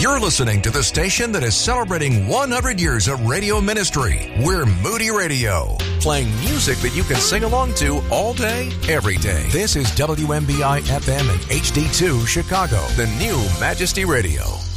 You're listening to the station that is celebrating 100 years of radio ministry. We're Moody Radio, playing music that you can sing along to all day, every day. This is WMBI FM and HD2 Chicago, the new Majesty Radio.